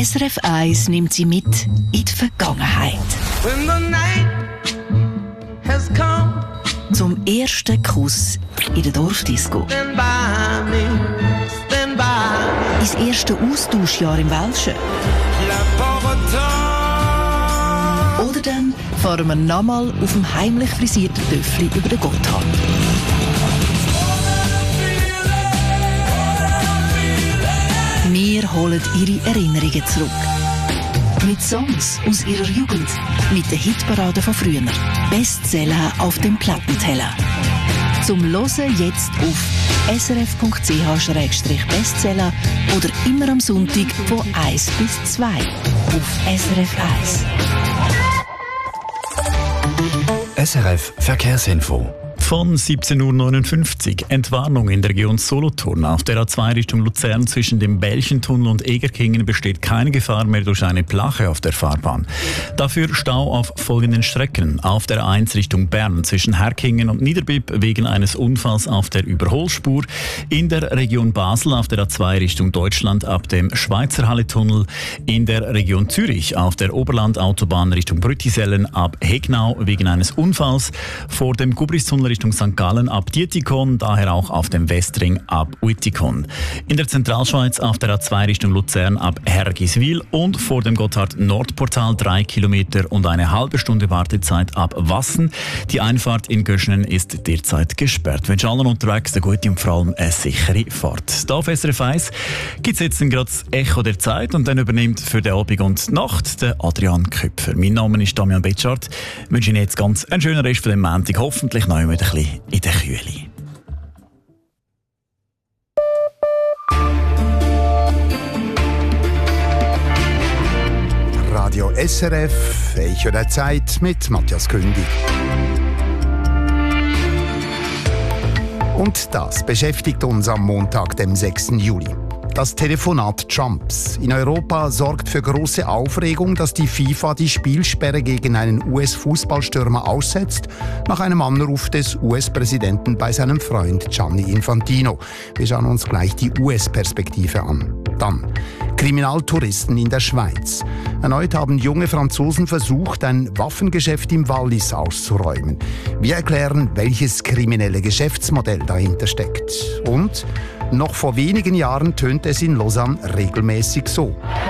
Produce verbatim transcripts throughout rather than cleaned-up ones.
S R F eins nimmt Sie mit in die Vergangenheit. When the night has come, zum ersten Kuss in der Dorfdisco. stand by me, stand by. Ins erste Austauschjahr im Welschen. La pauvreté. Oder dann fahren wir nochmal auf dem heimlich frisierten Töffli über den Gotthard. Wir holen Ihre Erinnerungen zurück. Mit Songs aus Ihrer Jugend. Mit den Hitparaden von früher. Bestseller auf dem Plattenteller. Zum Hören jetzt auf s r f punkt c h slash bestseller oder immer am Sonntag von eins bis zwei auf S R F eins. S R F Verkehrsinfo. Von siebzehn Uhr neunundfünfzig. Entwarnung in der Region Solothurn. Auf der A zwei Richtung Luzern zwischen dem Bällchentunnel und Egerkingen besteht keine Gefahr mehr durch eine Plache auf der Fahrbahn. Dafür Stau auf folgenden Strecken. Auf der A eins Richtung Bern zwischen Herkingen und Niederbipp wegen eines Unfalls auf der Überholspur. In der Region Basel auf der A zwei Richtung Deutschland ab dem Schweizerhalle-Tunnel. In der Region Zürich auf der Oberlandautobahn Richtung Brüttisellen ab Hegnau wegen eines Unfalls. Vor dem Gubristunnel Richtung Sankt Gallen ab Dietikon, daher auch auf dem Westring ab Uitikon. In der Zentralschweiz auf der A zwei Richtung Luzern ab Hergiswil und vor dem Gotthard-Nordportal drei Kilometer und eine halbe Stunde Wartezeit ab Wassen. Die Einfahrt in Göschenen ist derzeit gesperrt. Wir wünschen allen unterwegs eine gute und vor allem eine sichere Fahrt. Hier auf S R F eins gibt es jetzt gerade das Echo der Zeit und dann übernimmt für den Abend und die Nacht der Adrian Köpfer. Mein Name ist Damian Betschart. Ich wünsche Ihnen jetzt ganz einen schönen Rest von dem Montag. Hoffentlich noch ein bisschen in der Kühle. Radio S R F, Echo der Zeit mit Matthias Kündig. Und das beschäftigt uns am Montag, dem sechsten Juli. Das Telefonat Trumps. In Europa sorgt für große Aufregung, dass die FIFA die Spielsperre gegen einen U S-Fußballstürmer aussetzt, nach einem Anruf des U S-Präsidenten bei seinem Freund Gianni Infantino. Wir schauen uns gleich die U S-Perspektive an. Dann Kriminaltouristen in der Schweiz. Erneut haben junge Franzosen versucht, ein Waffengeschäft im Wallis auszuräumen. Wir erklären, welches kriminelle Geschäftsmodell dahinter steckt. Und noch vor wenigen Jahren tönte es in Lausanne regelmäßig so.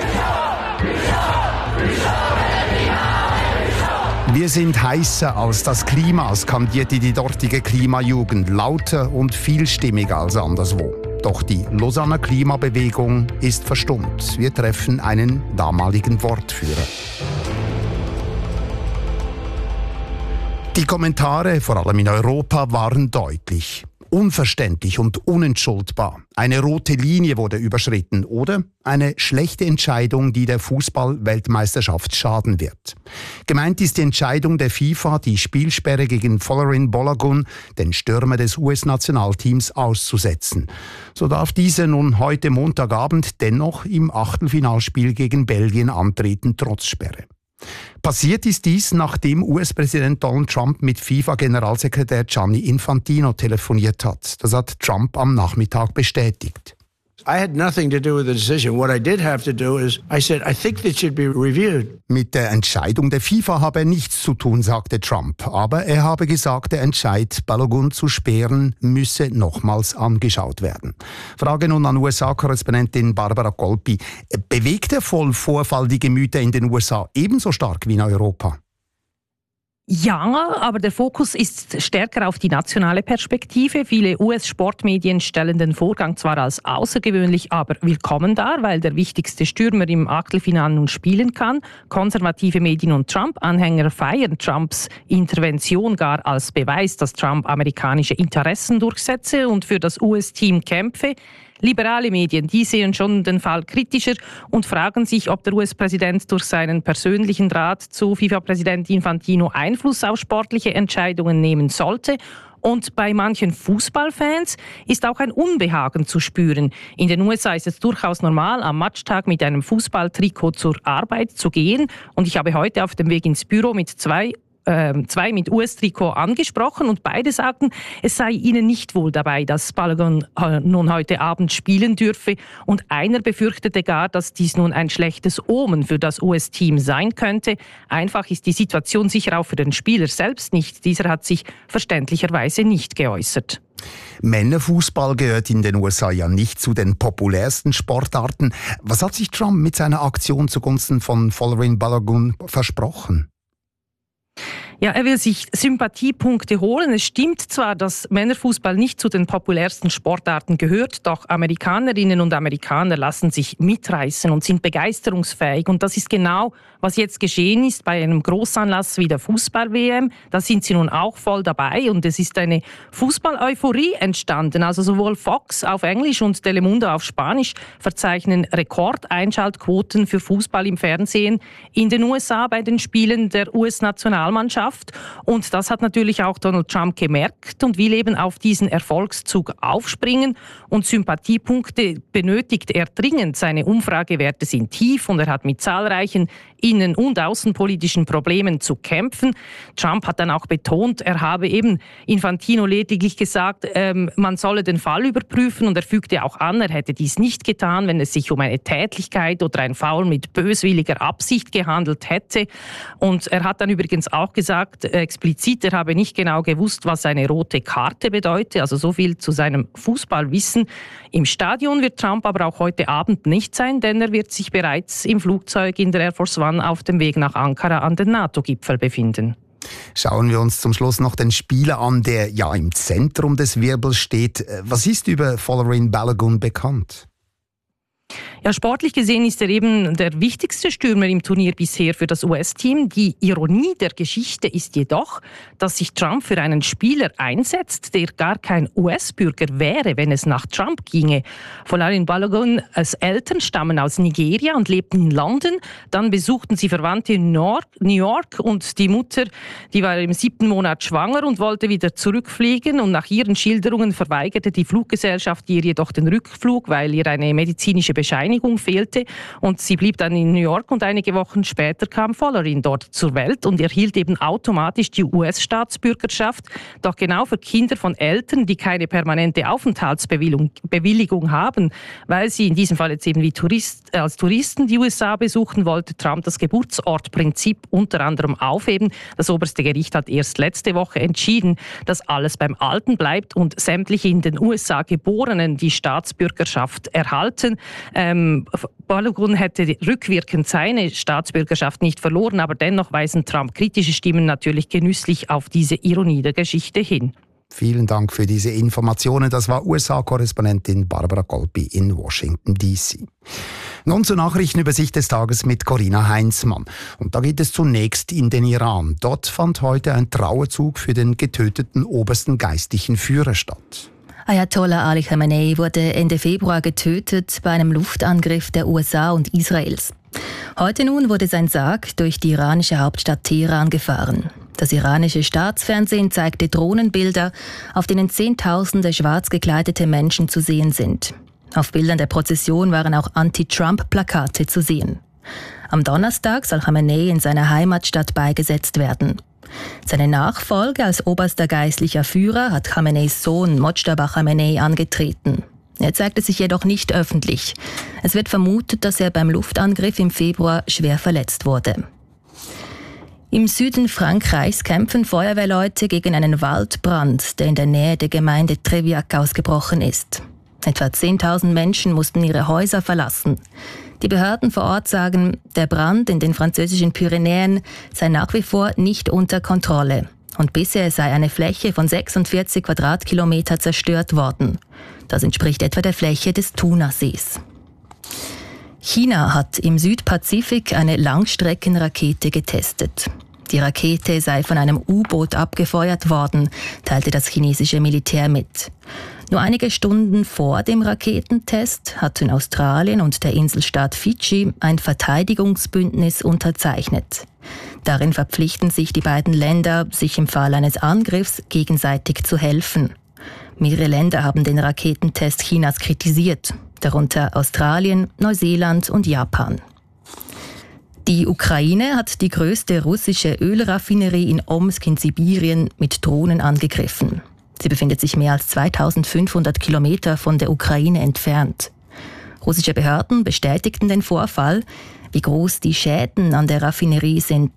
Wir sind heißer als das Klima, skandierte die dortige Klimajugend, lauter und vielstimmiger als anderswo. Doch die Lausanner Klimabewegung ist verstummt. Wir treffen einen damaligen Wortführer. Die Kommentare, vor allem in Europa, waren deutlich. Unverständlich und unentschuldbar. Eine rote Linie wurde überschritten oder eine schlechte Entscheidung, die der Fußball-Weltmeisterschaft schaden wird. Gemeint ist die Entscheidung der FIFA, die Spielsperre gegen Folarin Balogun, den Stürmer des U S-Nationalteams, auszusetzen. So darf dieser nun heute Montagabend dennoch im Achtelfinalspiel gegen Belgien antreten, trotz Sperre. Passiert ist dies, nachdem U S-Präsident Donald Trump mit FIFA-Generalsekretär Gianni Infantino telefoniert hat. Das hat Trump am Nachmittag bestätigt. I had nothing to do with the decision. What I did have to do is, I said, I think that should be reviewed. Mit der Entscheidung der FIFA habe er nichts zu tun, sagte Trump. Aber er habe gesagt, der Entscheid, Balogun zu sperren, müsse nochmals angeschaut werden. Frage nun an U S A-Korrespondentin Barbara Colpi. Bewegt der Vorfall die Gemüter in den U S A ebenso stark wie in Europa? Ja, aber der Fokus ist stärker auf die nationale Perspektive. Viele U S-Sportmedien stellen den Vorgang zwar als außergewöhnlich, aber willkommen dar, weil der wichtigste Stürmer im Achtelfinale nun spielen kann. Konservative Medien und Trump-Anhänger feiern Trumps Intervention gar als Beweis, dass Trump amerikanische Interessen durchsetze und für das U S-Team kämpfe. Liberale Medien, die sehen schon den Fall kritischer und fragen sich, ob der U S-Präsident durch seinen persönlichen Draht zu FIFA-Präsident Infantino Einfluss auf sportliche Entscheidungen nehmen sollte. Und bei manchen Fußballfans ist auch ein Unbehagen zu spüren. In den U S A ist es durchaus normal, am Matchtag mit einem Fußballtrikot zur Arbeit zu gehen. Und ich habe heute auf dem Weg ins Büro mit zwei äh, zwei mit U S-Trikot angesprochen und beide sagten, es sei ihnen nicht wohl dabei, dass Balogun äh, nun heute Abend spielen dürfe. Und einer befürchtete gar, dass dies nun ein schlechtes Omen für das U S-Team sein könnte. Einfach ist die Situation sicher auch für den Spieler selbst nicht. Dieser hat sich verständlicherweise nicht geäußert. Männerfußball gehört in den U S A ja nicht zu den populärsten Sportarten. Was hat sich Trump mit seiner Aktion zugunsten von Folarin Balogun versprochen? Ja, er will sich Sympathiepunkte holen. Es stimmt zwar, dass Männerfußball nicht zu den populärsten Sportarten gehört, doch Amerikanerinnen und Amerikaner lassen sich mitreißen und sind begeisterungsfähig. Und das ist genau, was jetzt geschehen ist bei einem Grossanlass wie der Fußball-W M. Da sind sie nun auch voll dabei und es ist eine Fußball-Euphorie entstanden. Also sowohl Fox auf Englisch und Telemundo auf Spanisch verzeichnen Rekordeinschaltquoten für Fußball im Fernsehen in den U S A bei den Spielen der U S-Nationalmannschaft. Und das hat natürlich auch Donald Trump gemerkt und will eben auf diesen Erfolgszug aufspringen. Und Sympathiepunkte benötigt er dringend. Seine Umfragewerte sind tief und er hat mit zahlreichen innen- und außenpolitischen Problemen zu kämpfen. Trump hat dann auch betont, er habe eben Infantino lediglich gesagt, ähm, man solle den Fall überprüfen und er fügte auch an, er hätte dies nicht getan, wenn es sich um eine Tätlichkeit oder ein Foul mit böswilliger Absicht gehandelt hätte. Und er hat dann übrigens auch gesagt, explizit, er habe nicht genau gewusst, was eine rote Karte bedeutet, also so viel zu seinem Fußballwissen. Im Stadion wird Trump aber auch heute Abend nicht sein, denn er wird sich bereits im Flugzeug in der Air Force One auf dem Weg nach Ankara an den NATO-Gipfel befinden. Schauen wir uns zum Schluss noch den Spieler an, der ja im Zentrum des Wirbels steht. Was ist über Folarin Balogun bekannt? Ja, sportlich gesehen ist er eben der wichtigste Stürmer im Turnier bisher für das U S-Team. Die Ironie der Geschichte ist jedoch, dass sich Trump für einen Spieler einsetzt, der gar kein U S-Bürger wäre, wenn es nach Trump ginge. Folarin Baloguns Eltern stammen aus Nigeria und lebten in London. Dann besuchten sie Verwandte in New York und die Mutter, die war im siebten Monat schwanger und wollte wieder zurückfliegen. Und nach ihren Schilderungen verweigerte die Fluggesellschaft ihr jedoch den Rückflug, weil ihr eine medizinische Bescheinigung fehlte und sie blieb dann in New York und einige Wochen später kam Folarin dort zur Welt und erhielt eben automatisch die U S-Staatsbürgerschaft. Doch genau für Kinder von Eltern, die keine permanente Aufenthaltsbewilligung Bewilligung haben, weil sie in diesem Fall jetzt eben wie Tourist, als Touristen die U S A besuchen, wollte Trump das Geburtsortprinzip unter anderem aufheben. Das oberste Gericht hat erst letzte Woche entschieden, dass alles beim Alten bleibt und sämtliche in den U S A Geborenen die Staatsbürgerschaft erhalten. Ähm, Balogun hätte rückwirkend seine Staatsbürgerschaft nicht verloren, aber dennoch weisen Trump kritische Stimmen natürlich genüsslich auf diese Ironie der Geschichte hin. Vielen Dank für diese Informationen. Das war U S A-Korrespondentin Barbara Golpi in Washington D C. Nun zur Nachrichtenübersicht des Tages mit Corinna Heinzmann. Und da geht es zunächst in den Iran. Dort fand heute ein Trauerzug für den getöteten obersten geistlichen Führer statt. Ayatollah Ali Khamenei wurde Ende Februar getötet bei einem Luftangriff der U S A und Israels. Heute nun wurde sein Sarg durch die iranische Hauptstadt Teheran gefahren. Das iranische Staatsfernsehen zeigte Drohnenbilder, auf denen Zehntausende schwarz gekleidete Menschen zu sehen sind. Auf Bildern der Prozession waren auch Anti-Trump-Plakate zu sehen. Am Donnerstag soll Khamenei in seiner Heimatstadt beigesetzt werden. Seine Nachfolge als oberster geistlicher Führer hat Khameneis Sohn Mojtaba Khamenei angetreten. Er zeigte sich jedoch nicht öffentlich. Es wird vermutet, dass er beim Luftangriff im Februar schwer verletzt wurde. Im Süden Frankreichs kämpfen Feuerwehrleute gegen einen Waldbrand, der in der Nähe der Gemeinde Treviac ausgebrochen ist. Etwa zehntausend Menschen mussten ihre Häuser verlassen. Die Behörden vor Ort sagen, der Brand in den französischen Pyrenäen sei nach wie vor nicht unter Kontrolle. Und bisher sei eine Fläche von sechsundvierzig Quadratkilometer zerstört worden. Das entspricht etwa der Fläche des Thunersees. China hat im Südpazifik eine Langstreckenrakete getestet. Die Rakete sei von einem U-Boot abgefeuert worden, teilte das chinesische Militär mit. Nur einige Stunden vor dem Raketentest hatten Australien und der Inselstaat Fidschi ein Verteidigungsbündnis unterzeichnet. Darin verpflichten sich die beiden Länder, sich im Fall eines Angriffs gegenseitig zu helfen. Mehrere Länder haben den Raketentest Chinas kritisiert, darunter Australien, Neuseeland und Japan. Die Ukraine hat die größte russische Ölraffinerie in Omsk in Sibirien mit Drohnen angegriffen. Sie befindet sich mehr als zweitausendfünfhundert Kilometer von der Ukraine entfernt. Russische Behörden bestätigten den Vorfall. Wie groß die Schäden an der Raffinerie sind,